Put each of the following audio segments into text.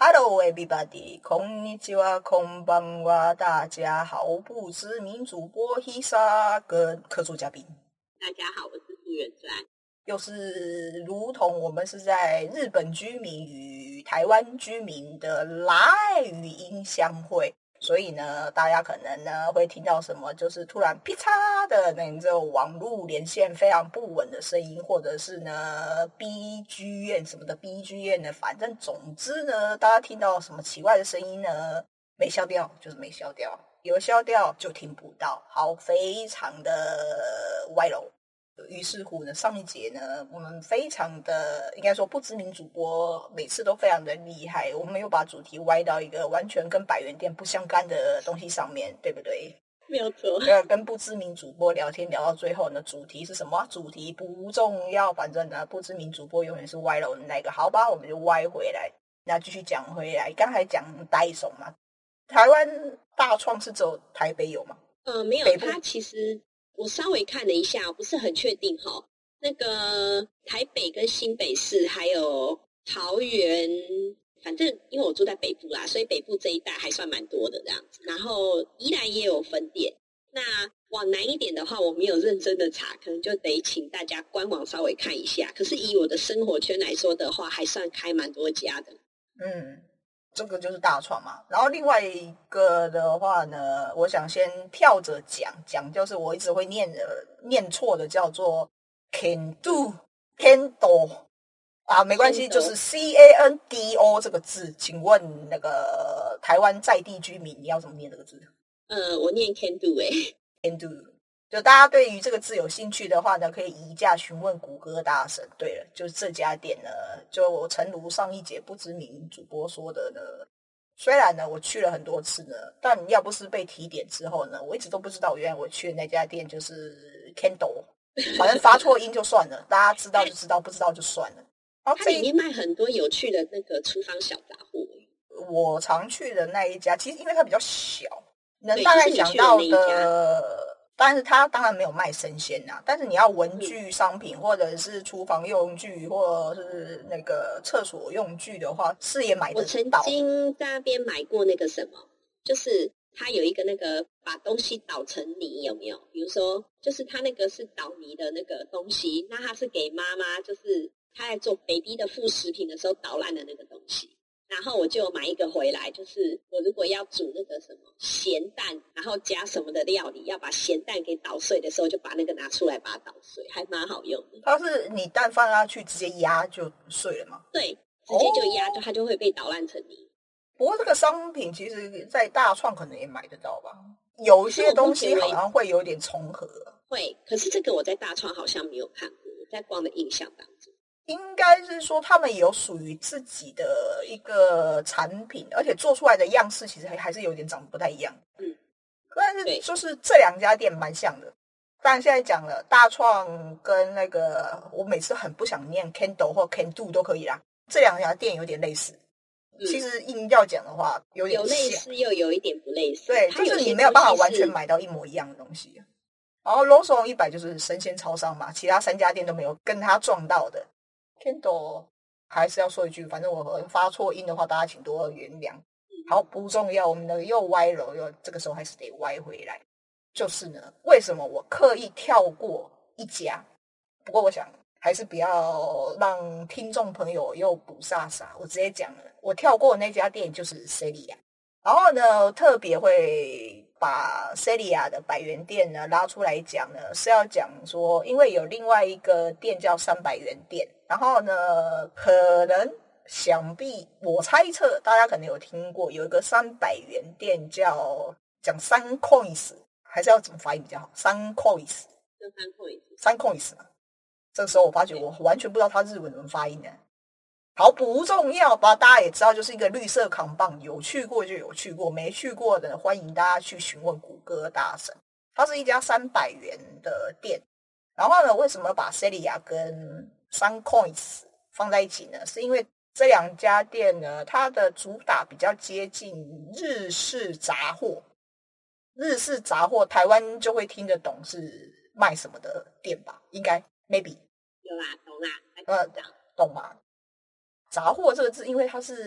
Hello everybody，こんにちは、こんばんは，大家好，不知名主播 Hisa 跟客座嘉宾。 大家好，我是苏元川。 又是如同我们是在日本居民与台湾居民的来语音相会，所以呢，大家可能呢会听到什么，就是突然噼嚓的那种网络连线非常不稳的声音，或者是呢 BGM 什么的 BGM 呢，反正总之呢，大家听到什么奇怪的声音呢，没消掉就是没消掉，有消掉就听不到，好，非常的歪楼。于是乎呢，上一节呢，我们非常的应该说不知名主播每次都非常的厉害，我们又把主题歪到一个完全跟百元店不相干的东西上面，对不对？ 没有错。 跟不知名主播聊天聊到最后呢，主题是什么？主题不重要，反正呢，不知名主播永远是歪楼的那个。好吧，我们就歪回来，那继续讲回来。刚才讲呆怂嘛，台湾大创是只有台北有吗？ 没有，它其实我稍微看了一下，不是很确定哈。那个台北跟新北市还有桃园，反正因为我住在北部啦，所以北部这一带还算蛮多的这样子。然后宜兰也有分店。那往南一点的话，我没有认真的查，可能就得请大家官网稍微看一下。可是以我的生活圈来说的话，还算开蛮多家的。 这个就是大创嘛。然后另外一个的话呢，我想先跳着讲，就是我一直会念错的，叫做 Kendo 啊，没关系，就是 CANDO 这个字。请问那个台湾在地居民，你要怎么念这个字？ 我念 can do Kendo。就大家对于这个字有兴趣的话呢，可以移驾询问谷歌大神。对了，就是这家店呢，就诚如上一节不知名主播说的呢，虽然呢我去了很多次呢，但要不是被提点之后呢，我一直都不知道原来我去的那家店就是 Kendall， 反正发错音就算了，大家知道就知道，不知道就算了。然后它里面卖很多有趣的那个厨房小杂货。 我常去的那一家，其实因为它比较小，能大概想到的。但是它当然没有卖生鲜啊，但是你要文具商品或者是厨房用具或者是那个厕所用具的话，是也买得到。 我曾经在那边买过那个什么，就是它有一个那个把东西捣成泥，有没有？比如说，就是它那个是捣泥的那个东西，那它是给妈妈，就是她在做 baby 的副食品的时候捣烂的那个东西。然后我就买一个回来，就是我如果要煮那个什么咸蛋，然后加什么的料理，要把咸蛋给捣碎的时候，就把那个拿出来把它捣碎，还蛮好用的。 它是你蛋放下去直接压就碎了吗？ 对，直接就压，它就会被捣烂成泥。 不过这个商品其实在大创可能也买得到吧，有一些东西好像会有点重合。 会，可是这个我在大创好像没有看过，在光的印象当中。 应该是说他们有属于自己的一个产品，而且做出来的样式其实还是有点长得不太一样。但是就是这两家店蛮像的。但现在讲了大创跟那个，我每次很不想念 Kendo 或 Kendo 都可以啦。这两家店有点类似。其实硬要讲的话，有点像， 有类似又有一点不类似。 对，就是你没有办法完全买到一模一样的东西。然后 Lawson 100就是生鲜超商嘛，其他3家店都没有跟他撞到的。Kendall 还是要说一句，反正我发错音的话，大家请多原谅。好，不重要，我们的又歪了，又这个时候还是得歪回来。就是呢，为什么我刻意跳过一家？不过我想还是不要让听众朋友又补煞煞，我直接讲了，我跳过那家店就是 Celia。然后呢，特别会把 Celia 的百元店呢拉出来讲呢，是要讲说，因为有另外一个店叫300元店，然后呢，可能想必我猜测大家可能有听过，有一个300元店叫讲3 coins， 还是要怎么发音比较好？3 coins， 3 coins 嘛。这个时候我发觉我完全不知道它日文怎么发音呢。好，不重要吧？大家也知道，就是一个绿色扛棒，有去过就有去过，没去过的欢迎大家去询问谷歌大神。它是一家300元的店。然后呢，为什么把 Celia 跟3 coins 放在一起呢？是因为这两家店呢，它的主打比较接近日式杂货。日式杂货，台湾就会听得懂是卖什么的店吧？应该 maybe 有啦，懂啦， 懂吗？杂货这个字，因为它是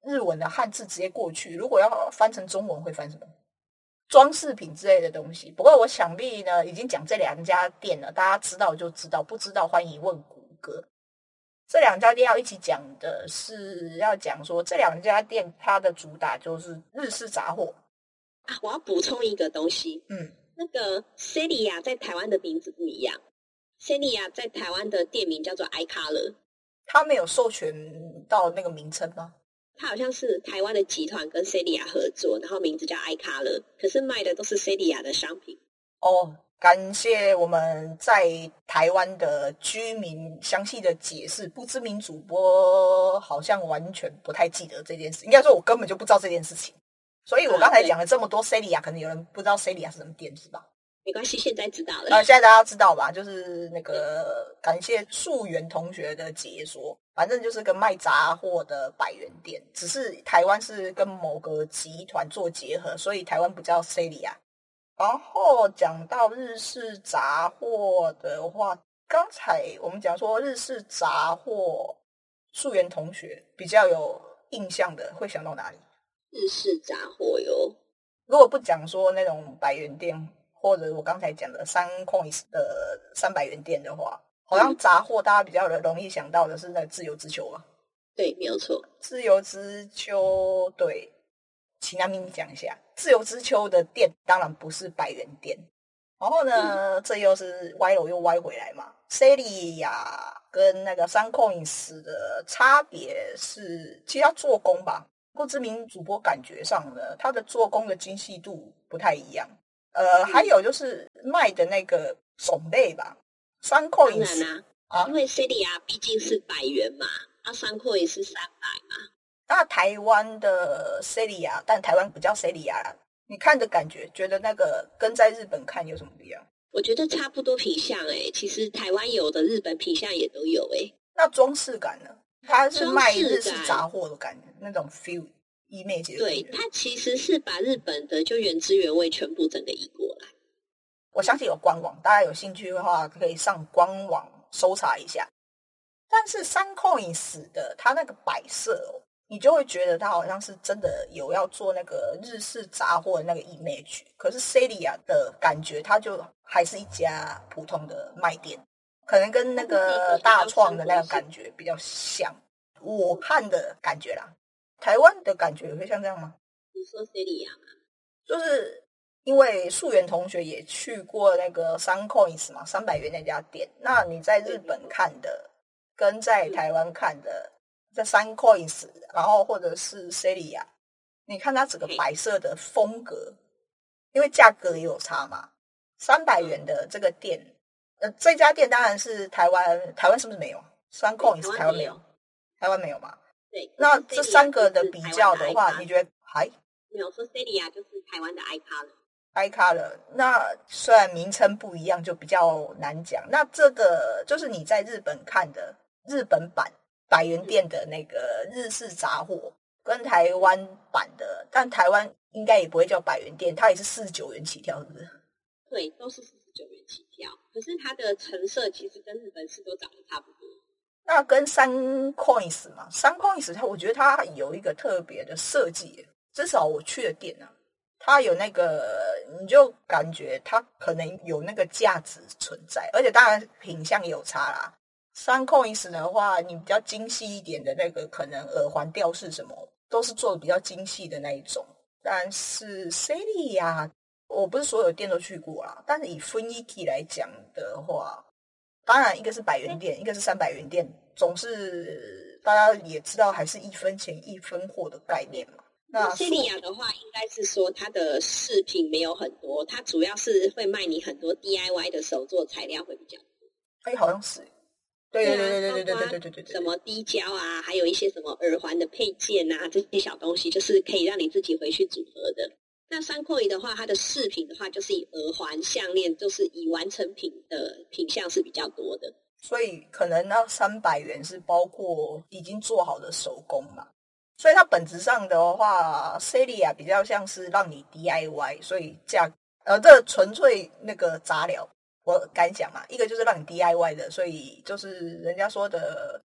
日文的汉字直接过去，如果要翻成中文会翻什么？装饰品之类的东西。不过我想必呢，已经讲这两家店了，大家知道就知道，不知道欢迎问谷歌。这两家店要一起讲的是要讲说，这两家店它的主打就是日式杂货啊。我要补充一个东西，那个 Celia 在台湾的名字不一样 ，Celia 在台湾的店名叫做 iColor， 它没有授权到那个名称吗？ 它好像是台湾的集团跟 Celia 合作，然后名字叫 iColor， 可是卖的都是 Celia 的商品。 哦，感谢我们在台湾的居民详细的解释。不知名主播好像完全不太记得这件事，应该说我根本就不知道这件事情。所以我刚才讲了这么多 Celia， 可能有人不知道 Celia 是什么店，是吧？ 没关系，现在知道了。 现在大家知道吧？就是那个感谢素媛同学的解说，反正就是个卖杂货的百元店，只是台湾是跟某个集团做结合，所以台湾不叫 Celia。然后讲到日式杂货的话，刚才我们讲说日式杂货，素媛同学比较有印象的会想到哪里？ 日式杂货哟。 如果不讲说那种百元店，或者我刚才讲的3coins的300元店的话，好像杂货大家比较容易想到的是那个自由之丘吧？ 对，没有错。 自由之丘，对，请南明讲一下，自由之丘的店当然不是百元店。然后呢，这又是歪楼又歪回来嘛。Celia 跟那个3coins的差别是，其实它做工吧，不知名主播感觉上呢，它的做工的精细度不太一样。还有就是卖的那个种类吧，3coins 当然啊，因为 Celia 毕竟是100元嘛，3coins 是300嘛。 那台湾的 Celia， 但台湾不叫 Celia 啦。你看的感觉，觉得那个跟在日本看有什么不一样？ 我觉得差不多品相其实台湾有的，日本品相也都有那装饰感呢？它是卖日式杂货的感觉，那种 feel image。 对，它其实是把日本的就原汁原味全部整个移过来。 我相信有官网，大家有兴趣的话可以上官网搜查一下。但是3coins的它那个摆设你就会觉得它好像是真的有要做那个日式杂货的那个 image， 可是 Celia 的感觉它就还是一家普通的卖店，可能跟那个大创的那个感觉比较像，我看的感觉啦。台湾的感觉会像这样吗？ 你说 Celia 吗？ 就是因为素媛同学也去过那个3coins嘛，300元那家店，那你在日本看的跟在台湾看的，在3coins，然后或者是 Celia， 你看它整个摆设的风格，因为价格也有差嘛。300元的这个店，这家店当然是台湾是不是没有？3coins 台湾没有，台湾没有嘛？ 对。 那这三个的比较的话，你觉得还没有说 Celia 就是台湾的 iColor。那虽然名称不一样，就比较难讲。那这个就是你在日本看的日本版百元店的那个日式杂货，跟台湾版的，但台湾应该也不会叫百元店，它也是49元起跳，是不是？ 对，都是49元起跳。可是它的成色其实跟日本式都长得差不多。 那跟3coins嘛，3coins它我觉得它有一个特别的设计，至少我去的店啊，它有那个你就感觉它可能有那个价值存在，而且当然品相也有差啦。3coins的话，你比较精细一点的那个，可能耳环吊饰什么都是做的比较精细的那一种。但是 Celia， 我不是所有店都去过啦，但是以雰囲気来讲的话，当然一个是百元店，一个是300元店，总是大家也知道还是1分钱1分货的概念嘛。那 Celia 的话，应该是说它的饰品没有很多，它主要是会卖你很多 DIY 的手作材料会比较多。 好像是。对， 什么滴胶啊，还有一些什么耳环的配件啊，这些小东西就是可以让你自己回去组合的。那3coins的话，它的饰品的话，就是以耳环、项链，就是以完成品的品项是比较多的。 所以可能那300元是包括已经做好的手工嘛。所以它本质上的话 ，Celia 比较像是让你 DIY， 所以这纯粹那个杂料。我敢讲嘛，一个就是让你 DIY 的，所以就是人家说的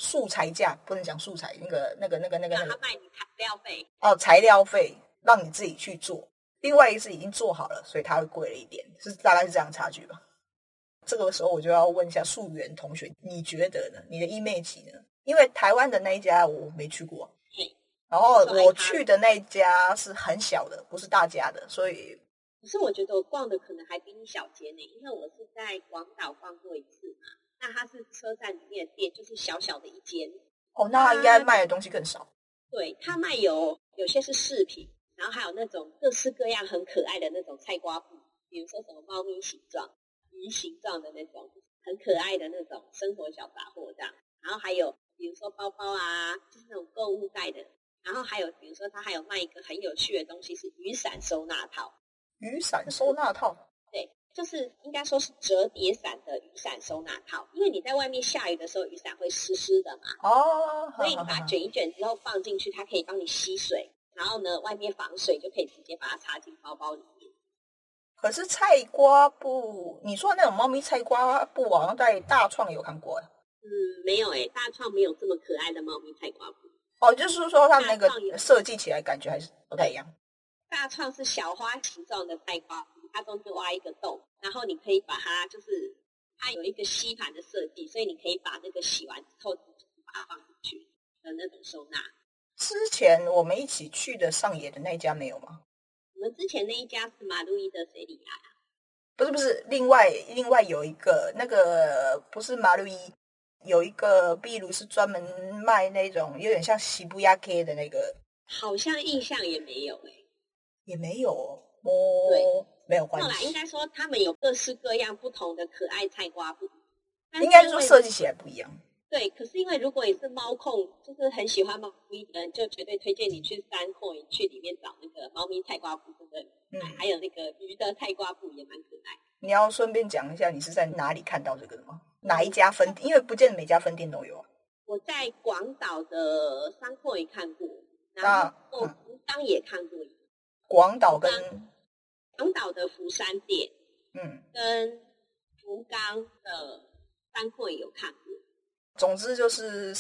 素材价，不能讲素材， 他卖你材料费材料费让你自己去做。另外一个是已经做好了，所以它会贵了一点，大概是这样差距吧。这个时候我就要问一下素媛同学，你觉得呢？你的 image 呢？因为台湾的那一家我没去过，然后我去的那一家是很小的，不是大家的，所以可是我觉得我逛的可能还比你小间呢，因为我是在广岛逛过一次嘛，那它是车站里面的店，就是小小的一间。 那它应该卖的东西更少。 对，它卖有些是饰品，然后还有那种各式各样很可爱的那种菜瓜布，比如说什么猫咪形状、鱼形状的那种很可爱的那种生活小杂货这样。然后还有比如说包包啊，就是那种购物袋的。然后还有比如说它还有卖一个很有趣的东西，是雨伞收纳套。 雨伞收纳套？ 对，就是应该说是折叠伞的雨伞收纳套，因为你在外面下雨的时候，雨伞会湿湿的嘛。所以你把它卷一卷之后放进去，它可以帮你吸水，然后呢，外面防水，就可以直接把它插进包包里面。 可是菜瓜布，你说的那种猫咪菜瓜布，好像在大创有看过。 没有大创没有这么可爱的猫咪菜瓜布。 就是说它那个设计起来感觉还是不太一样。 大创是小花形状的菜瓜布，它中间挖一个洞，然后你可以把它，就是它有一个吸盘的设计，所以你可以把那个洗完之后把它放进去的那种收纳。 之前我们一起去的上野的那一家没有吗？ 我们之前那一家是马路易的谁里亚？ 不是，另外有一个，那个不是马路易，有一个比如是专门卖那种有点像西布亚 K 的那个， 好像印象也没有也没有对， 没有关系。 后来应该说他们有各式各样不同的可爱菜瓜布， 应该说设计起来不一样。 对，可是因为如果你是猫控，就是很喜欢猫咪的人，就绝对推荐你去3coin去里面找那个猫咪菜瓜布，对不对？还有那个鱼的菜瓜布也蛮可爱。 你要顺便讲一下你是在哪里看到这个的吗？哪一家分店？因为不见得每家分店都有啊。 我在广岛的3coin看过，然后福冈也看过。 广岛跟广岛的福山店，跟福冈的3coin有看过。 总之就是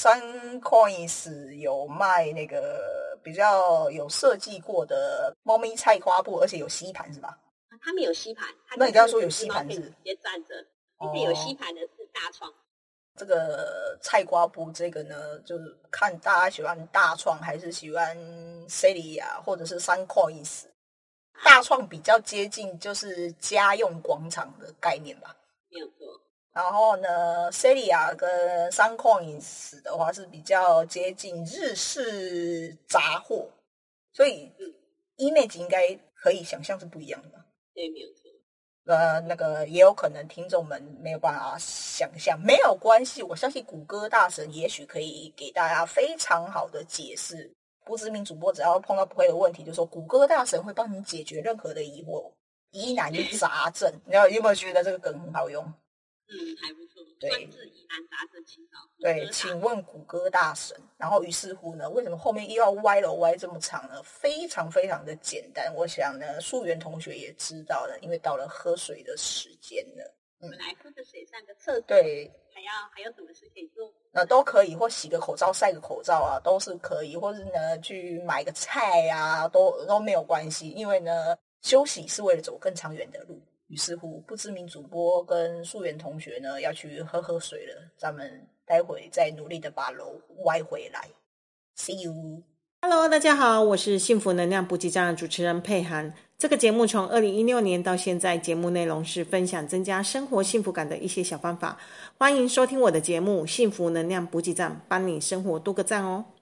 3coins有卖那个比较有设计过的猫咪菜瓜布，而且有吸盘是吧？ 他们有吸盘。 那你刚刚说有吸盘是？ 直接站着。而且有吸盘的是大创。 这个菜瓜布这个呢，就是看大家喜欢大创还是喜欢 Celia 或者是3coins。大创比较接近就是家用广场的概念吧。 没有错。 然后呢 Celia 跟3coins的话是比较接近日式杂货，所以image 应该可以想象是不一样的吧。 对，没有错。 那个也有可能听众们没有办法想象，没有关系，我相信谷歌大神也许可以给大家非常好的解释。不知名主播只要碰到不会的问题，就说谷歌大神会帮你解决任何的疑惑，疑难杂症。你有没有觉得这个梗很好用？ 还不错。 对， 专治疑难杂症，请找对，请问谷歌大神。然后于是乎呢，为什么后面又要歪楼歪这么长呢？非常非常的简单，我想呢，素媛同学也知道了，因为到了喝水的时间了。 我们来喝个水，上个厕所。 对， 还有什么事可以做？ 都可以，或洗个口罩、晒个口罩啊，都是可以，或是呢去买个菜啊，都没有关系。因为呢，休息是为了走更长远的路。于是乎，不知名主播跟素媛同学呢要去喝水了，咱们待会再努力的把楼歪回来。See you。Hello， 大家好，我是幸福能量补给站的主持人佩涵。这个节目从2016年到现在，节目内容是分享增加生活幸福感的一些小方法。欢迎收听我的节目《幸福能量补给站》，帮你生活多个赞哦。